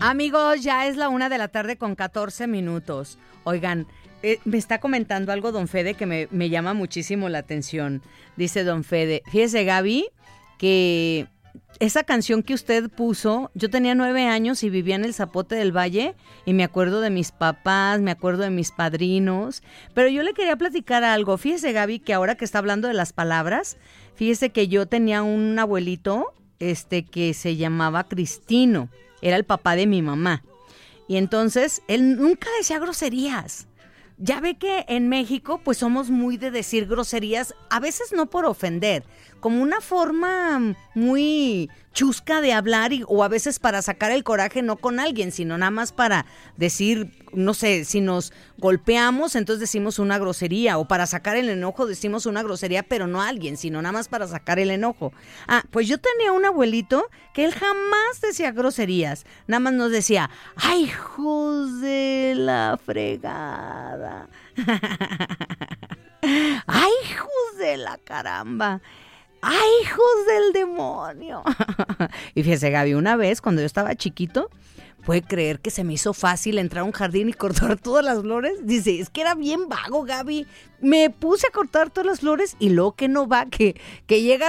Amigos, ya es la 1:14 p.m. Oigan, me está comentando algo don Fede que me llama muchísimo la atención. Dice don Fede, fíjese Gaby, que esa canción que usted puso, yo tenía 9 años y vivía en el Zapote del Valle y me acuerdo de mis papás, me acuerdo de mis padrinos, pero yo le quería platicar algo. Fíjese Gaby, que ahora que está hablando de las palabras, fíjese que yo tenía un abuelito que se llamaba Cristino, era el papá de mi mamá. Y entonces, él nunca decía groserías. Ya ve que en México, pues somos muy de decir groserías, a veces no por ofender, como una forma muy chusca de hablar o a veces para sacar el coraje no con alguien, sino nada más para decir, no sé, si nos golpeamos, entonces decimos una grosería, o para sacar el enojo decimos una grosería, pero no a alguien, sino nada más para sacar el enojo. Pues yo tenía un abuelito que él jamás decía groserías, nada más nos decía, ¡ay, hijos de la fregada! ¡Ay, hijos de la caramba! ¡Ay, hijos del demonio! Y fíjese, Gaby, una vez cuando yo estaba chiquito, ¿puede creer que se me hizo fácil entrar a un jardín y cortar todas las flores? Dice, es que era bien vago, Gaby. Me puse a cortar todas las flores y luego que no va, que llega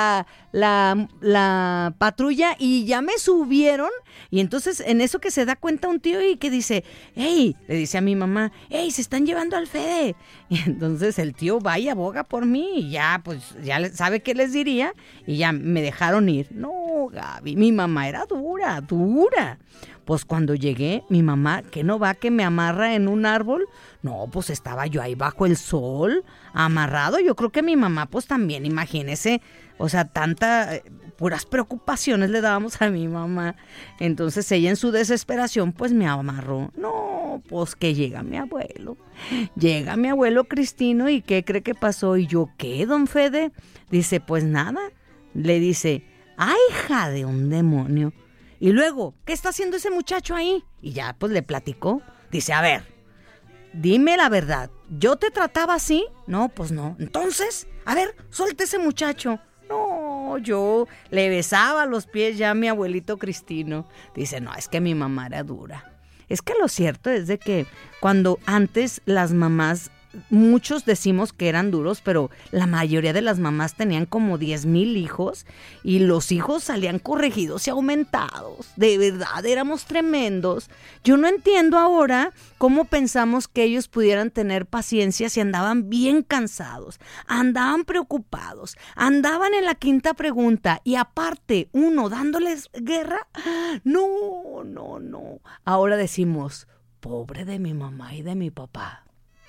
la patrulla y ya me subieron. Y entonces en eso que se da cuenta un tío y que dice, ¡ey! Le dice a mi mamá, ¡ey! Se están llevando al Fede. Y entonces el tío va y aboga por mí y ya, pues, ya sabe qué les diría y ya me dejaron ir. No, Gaby, mi mamá era dura. Pues cuando llegué, mi mamá, que no va, que me amarra en un árbol. No, pues estaba yo ahí bajo el sol, amarrado. Yo creo que mi mamá, pues también, imagínese, o sea, puras preocupaciones le dábamos a mi mamá. Entonces ella en su desesperación, pues me amarró. No, pues que llega mi abuelo Cristino, ¿y qué cree que pasó? Y yo, ¿qué, don Fede? Dice, pues nada. Le dice, ¡ay, hija de un demonio! Y luego, ¿qué está haciendo ese muchacho ahí? Y ya, pues le platicó. Dice, a ver, dime la verdad, ¿yo te trataba así? No, pues no. Entonces, a ver, suelte ese muchacho. No, yo le besaba los pies ya a mi abuelito Cristino. Dice, no, es que mi mamá era dura. Es que lo cierto es de que cuando antes las mamás, muchos decimos que eran duros, pero la mayoría de las mamás tenían como 10,000 hijos y los hijos salían corregidos y aumentados. De verdad, éramos tremendos. Yo no entiendo ahora cómo pensamos que ellos pudieran tener paciencia si andaban bien cansados, andaban preocupados, andaban en la quinta pregunta y aparte uno dándoles guerra. No. Ahora decimos, pobre de mi mamá y de mi papá.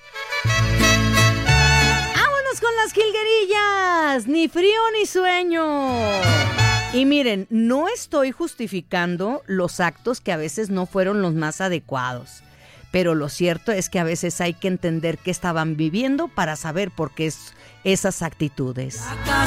¡Vámonos con las jilguerillas! Ni frío ni sueño. Y miren, no estoy justificando los actos que a veces no fueron los más adecuados, pero lo cierto es que a veces hay que entender qué estaban viviendo para saber por qué esas actitudes.